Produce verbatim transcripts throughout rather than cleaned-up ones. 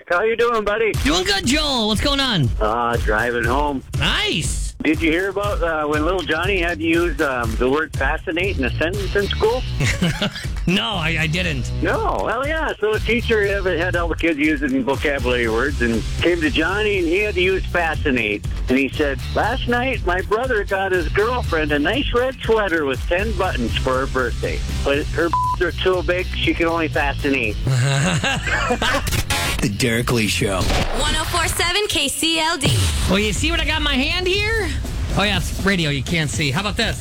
How you doing, buddy? Doing good, Joel. What's going on? Uh, driving home. Nice. Did you hear about uh, when little Johnny had to use um, the word fascinate in a sentence in school? No, I, I didn't. No. Well, yeah. So the teacher had had all the kids using vocabulary words and came to Johnny and he had to use fascinate. And he said, last night my brother got his girlfriend a nice red sweater with ten buttons for her birthday. But her b****s are so big she can only fascinate. The Derek Lee Show. one oh four point seven K C L D. Well, you see what I got in my hand here? Oh, yeah, it's radio. You can't see. How about this?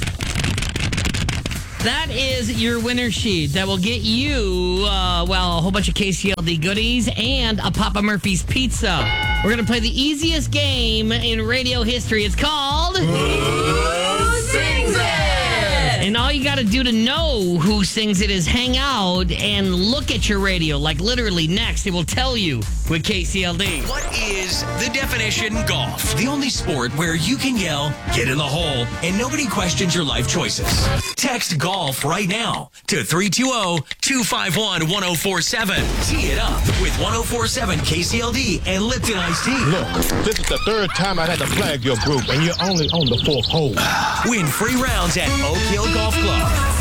That is your winner sheet that will get you, uh, well, a whole bunch of K C L D goodies and a Papa Murphy's pizza. We're going to play the easiest game in radio history. It's called... Who sings it? And all you got to do to know who sings it is hang out and look at your radio. Like literally next, it will tell you with K C L D. What is the definition golf? The only sport where you can yell, get in the hole, and nobody questions your life choices. Text golf right now to three two zero, two five one, one zero four seven. Tee it up with one oh four point seven K C L D and Lipton Iced Tea. Look, this is the third time I had to flag your group, and you're only on the fourth hole. Win free rounds at Oak Hill Golf Club.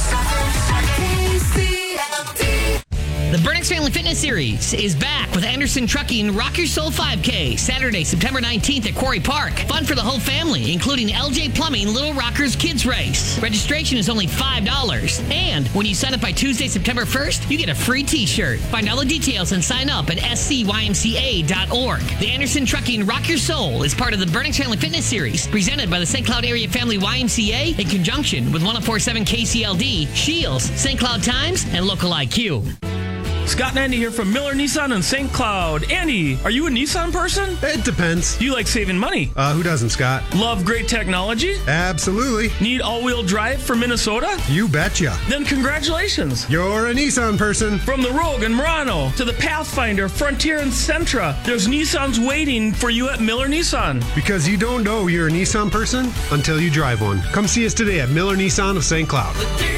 The Burnix Family Fitness Series is back with Anderson Trucking Rock Your Soul five K, Saturday, September nineteenth at Quarry Park. Fun for the whole family, including L J Plumbing Little Rockers Kids Race. Registration is only five dollars. And when you sign up by Tuesday, September first, you get a free t-shirt. Find all the details and sign up at S C Y M C A dot org. The Anderson Trucking Rock Your Soul is part of the Burnix Family Fitness Series, presented by the Saint Cloud Area Family Y M C A in conjunction with one oh four point seven K C L D, Shields, Saint Cloud Times, and Local I Q. Scott and Andy here from Miller Nissan in Saint Cloud. Andy, are you a Nissan person? It depends. Do you like saving money? Uh, who doesn't, Scott? Love great technology? Absolutely. Need all-wheel drive for Minnesota? You betcha. Then congratulations. You're a Nissan person. From the Rogue and Murano to the Pathfinder, Frontier, and Sentra, there's Nissans waiting for you at Miller Nissan. Because you don't know you're a Nissan person until you drive one. Come see us today at Miller Nissan of Saint Cloud.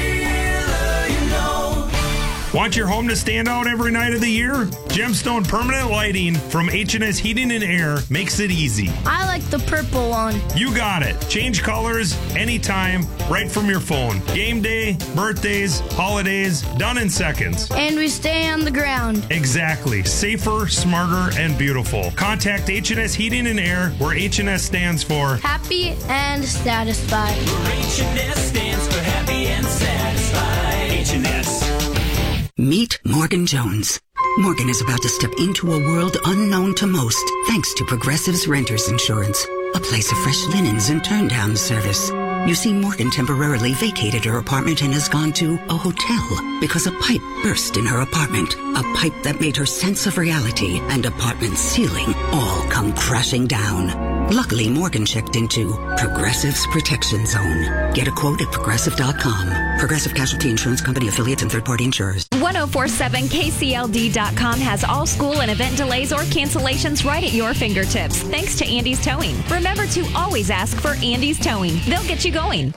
Want your home to stand out every night of the year? Gemstone Permanent Lighting from H and S Heating and Air makes it easy. I like the purple one. You got it. Change colors anytime, right from your phone. Game day, birthdays, holidays, done in seconds. And we stay on the ground. Exactly. Safer, smarter, and beautiful. Contact H and S Heating and Air, where H and S stands for Happy and Satisfied. H and S stands for happy and satisfied. H and S. Meet Morgan Jones. Morgan is about to step into a world unknown to most, thanks to Progressive's Renters Insurance, a place of fresh linens and turn-down service. You see, Morgan temporarily vacated her apartment and has gone to a hotel because a pipe burst in her apartment. A pipe that made her sense of reality and apartment ceiling all come crashing down. Luckily, Morgan checked into Progressive's Protection Zone. Get a quote at progressive dot com. Progressive Casualty Insurance Company affiliates and third-party insurers. one oh four point seven K C L D dot com has all school and event delays or cancellations right at your fingertips, thanks to Andy's Towing. Remember to always ask for Andy's Towing. They'll get you going.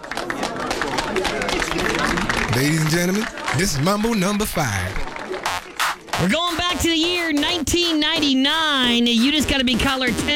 Ladies and gentlemen, this is Mambo number five. We're going back to the year nineteen ninety-nine. You just got to be caller ten.